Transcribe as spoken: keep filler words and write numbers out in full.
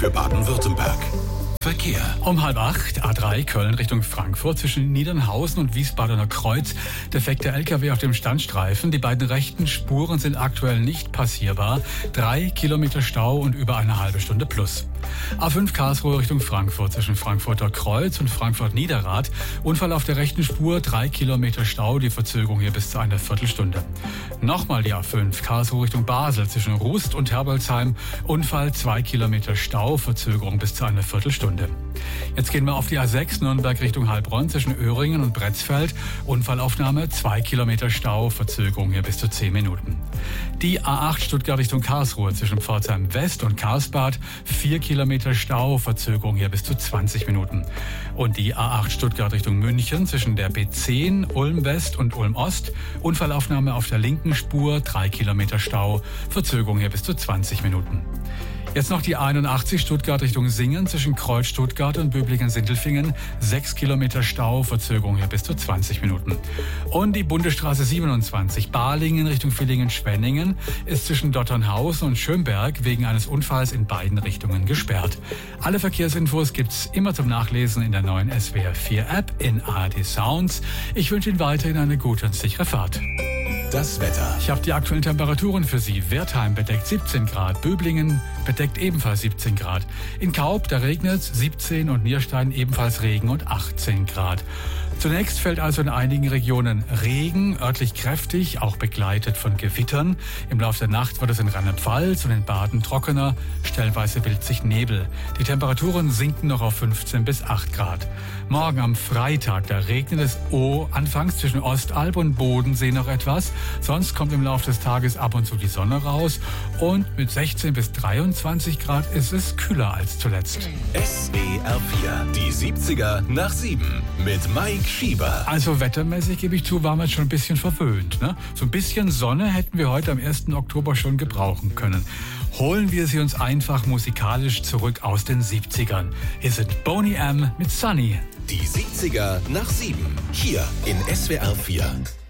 für Baden-Württemberg. Verkehr. Um halb acht, A drei Köln Richtung Frankfurt zwischen Niedernhausen und Wiesbadener Kreuz. Defekter L K W auf dem Standstreifen. Die beiden rechten Spuren sind aktuell nicht passierbar. Drei Kilometer Stau und über eine halbe Stunde plus. A fünf Karlsruhe Richtung Frankfurt zwischen Frankfurter Kreuz und Frankfurt Niederrad. Unfall auf der rechten Spur, drei Kilometer Stau, die Verzögerung hier bis zu einer Viertelstunde. Nochmal die A fünf Karlsruhe Richtung Basel zwischen Rust und Herbolzheim. Unfall, zwei Kilometer Stau, Verzögerung bis zu einer Viertelstunde. Jetzt gehen wir auf die A sechs Nürnberg Richtung Heilbronn zwischen Öhringen und Bretzfeld. Unfallaufnahme, zwei Kilometer Stau, Verzögerung hier bis zu zehn Minuten. Die A acht Stuttgart Richtung Karlsruhe zwischen Pforzheim West und Karlsbad, vier Kilometer Stau, Verzögerung hier bis zu zwanzig Minuten. Und die A acht Stuttgart Richtung München zwischen der B zehn Ulm West und Ulm Ost. Unfallaufnahme auf der linken Spur, drei Kilometer Stau, Verzögerung hier bis zu zwanzig Minuten. Jetzt noch die einundachtzig Stuttgart Richtung Singen zwischen Kreuz Stuttgart und Böblingen-Sindelfingen. sechs Kilometer Stau, Verzögerung hier bis zu zwanzig Minuten. Und die Bundesstraße siebenundzwanzig Balingen Richtung Villingen-Schwenningen ist zwischen Dotternhausen und Schönberg wegen eines Unfalls in beiden Richtungen gesperrt. Alle Verkehrsinfos gibt's immer zum Nachlesen in der neuen S W R vier App in A R D Sounds. Ich wünsche Ihnen weiterhin eine gute und sichere Fahrt. Das Wetter. Ich habe die aktuellen Temperaturen für Sie. Wertheim bedeckt siebzehn Grad, Böblingen bedeckt ebenfalls siebzehn Grad. In Kaub, da regnet es siebzehn und Nierstein ebenfalls Regen und achtzehn Grad. Zunächst fällt also in einigen Regionen Regen, örtlich kräftig, auch begleitet von Gewittern. Im Laufe der Nacht wird es in Rheinland-Pfalz und in Baden trockener, stellenweise bildet sich Nebel. Die Temperaturen sinken noch auf fünfzehn bis acht Grad. Morgen am Freitag, da regnet es oh, anfangs zwischen Ostalb und Bodensee noch etwas. Sonst kommt im Laufe des Tages ab und zu die Sonne raus. Und mit sechzehn bis dreiundzwanzig Grad ist es kühler als zuletzt. S W R vier, die siebziger nach sieben mit Mike Schieber. Also wettermäßig, gebe ich zu, waren wir jetzt schon ein bisschen verwöhnt. Ne? So ein bisschen Sonne hätten wir heute am ersten Oktober schon gebrauchen können. Holen wir sie uns einfach musikalisch zurück aus den siebzigern. Hier sind Boney M. mit Sunny. Die siebziger nach sieben, hier in S W R vier.